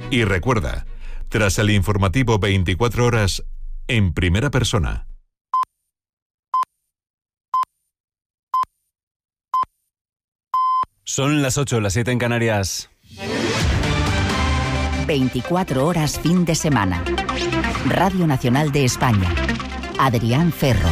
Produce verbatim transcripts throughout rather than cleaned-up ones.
Y recuerda, tras el informativo veinticuatro horas, en primera persona. Son las ocho, las siete en Canarias. veinticuatro horas fin de semana. Radio Nacional de España. Adrián Ferro.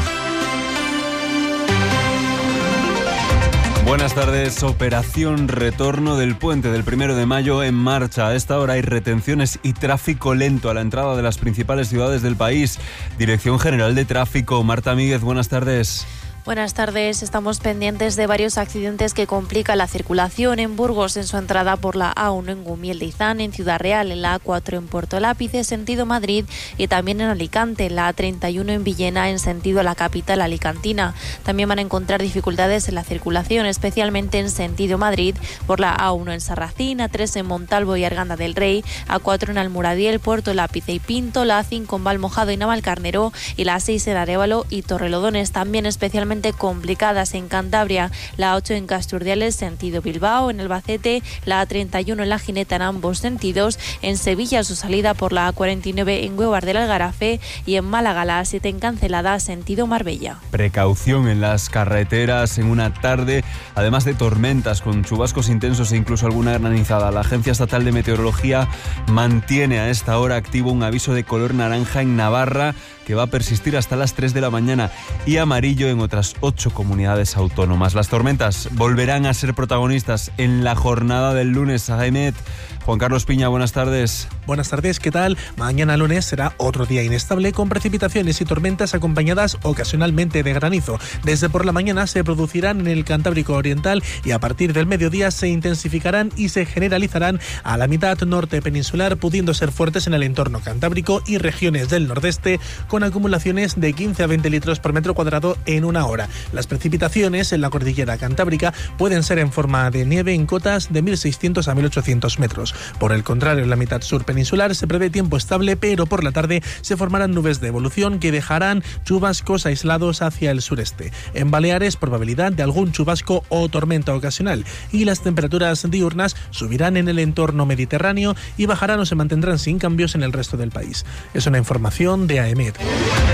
Buenas tardes. Operación Retorno del Puente del primero de mayo en marcha. A esta hora hay retenciones y tráfico lento a la entrada de las principales ciudades del país. Dirección General de Tráfico. Marta Míguez, buenas tardes. Buenas tardes. Estamos pendientes de varios accidentes que complican la circulación en Burgos, en su entrada por la A uno en Gumiel de Izán, en Ciudad Real, en la A cuatro en Puerto Lápice, sentido Madrid, y también en Alicante, en la A treinta y uno en Villena, en sentido a la capital alicantina. También van a encontrar dificultades en la circulación, especialmente en sentido Madrid, por la A uno en Sarracín, A tres en Montalvo y Arganda del Rey, A cuatro en Almuradiel, Puerto Lápice y Pinto, la A cinco en Valmojado y Navalcarnero y la A seis en Arévalo y Torrelodones. También especialmente complicadas en Cantabria, la A ocho en Casturdiales, sentido Bilbao, en Albacete, la A treinta y uno en La Gineta en ambos sentidos, en Sevilla su salida por la A cuarenta y nueve en Huevar del Algarafe y en Málaga la A siete en Cancelada, sentido Marbella. Precaución en las carreteras en una tarde, además de tormentas con chubascos intensos e incluso alguna granizada. La Agencia Estatal de Meteorología mantiene a esta hora activo un aviso de color naranja en Navarra, que va a persistir hasta las tres de la mañana, y amarillo en otras ocho comunidades autónomas. Las tormentas volverán a ser protagonistas en la jornada del lunes. A Emet. Juan Carlos Piña, buenas tardes. Buenas tardes, ¿qué tal? Mañana lunes será otro día inestable con precipitaciones y tormentas acompañadas ocasionalmente de granizo. Desde por la mañana se producirán en el Cantábrico Oriental y a partir del mediodía se intensificarán y se generalizarán a la mitad norte peninsular, pudiendo ser fuertes en el entorno cantábrico y regiones del nordeste, con acumulaciones de quince a veinte litros por metro cuadrado en una hora. Las precipitaciones en la cordillera cantábrica pueden ser en forma de nieve en cotas de mil seiscientos a mil ochocientos metros. Por el contrario, en la mitad sur peninsular se prevé tiempo estable, pero por la tarde se formarán nubes de evolución que dejarán chubascos aislados hacia el sureste. En Baleares, probabilidad de algún chubasco o tormenta ocasional, y las temperaturas diurnas subirán en el entorno mediterráneo y bajarán o se mantendrán sin cambios en el resto del país. Es una información de A E M E T.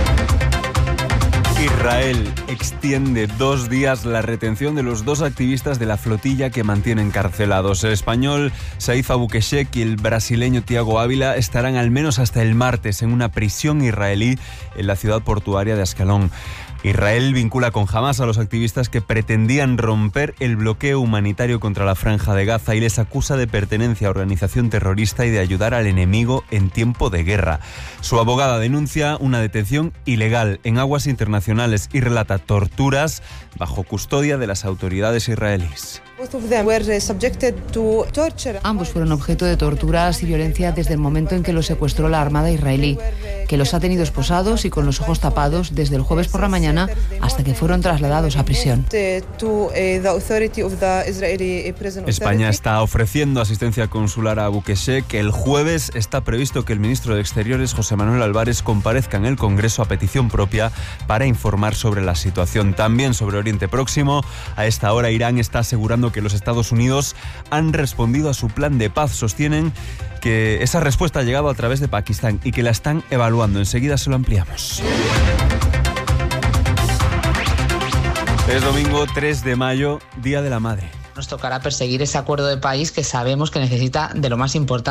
Israel extiende dos días la retención de los dos activistas de la flotilla que mantienen encarcelados. El español Saif Abukeshek y el brasileño Thiago Ávila estarán al menos hasta el martes en una prisión israelí en la ciudad portuaria de Ascalón. Israel vincula con Hamás a los activistas que pretendían romper el bloqueo humanitario contra la Franja de Gaza y les acusa de pertenencia a organización terrorista y de ayudar al enemigo en tiempo de guerra. Su abogada denuncia una detención ilegal en aguas internacionales y relata torturas bajo custodia de las autoridades israelíes. Ambos fueron objeto de torturas y violencia desde el momento en que los secuestró la Armada israelí, que los ha tenido esposados y con los ojos tapados desde el jueves por la mañana hasta que fueron trasladados a prisión. España está ofreciendo asistencia consular a Abukeshek. El jueves está previsto que el ministro de Exteriores, José Manuel Álvarez, comparezca en el Congreso a petición propia para informar sobre la situación. También sobre Oriente Próximo. A esta hora Irán está asegurando que los Estados Unidos han respondido a su plan de paz. Sostienen que esa respuesta ha llegado a través de Pakistán y que la están evaluando. Enseguida se lo ampliamos. Es domingo tres de mayo, Día de la Madre. Nos tocará perseguir ese acuerdo de país que sabemos que necesita de lo más importante.